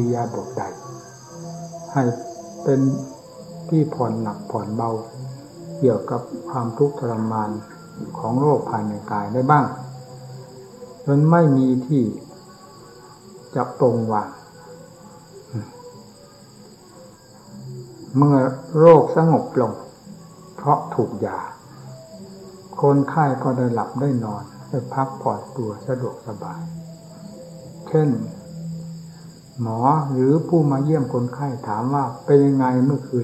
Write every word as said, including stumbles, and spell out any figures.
อิริยาบถใดให้เป็นที่ผ่อนหนักผ่อนเบาเกี่ยวกับความทุกข์ทรมานของโรคภายในกายได้บ้างมันไม่มีที่จะตรงวางเมื่อโรคสงบลงเพราะถูกยาคนไข้ก็ได้หลับได้นอนได้พักผ่อนตัวสะดวกสบายเช่นหมอหรือผู้มาเยี่ยมคนไข้ถามว่าเป็นยังไงเมื่อคืน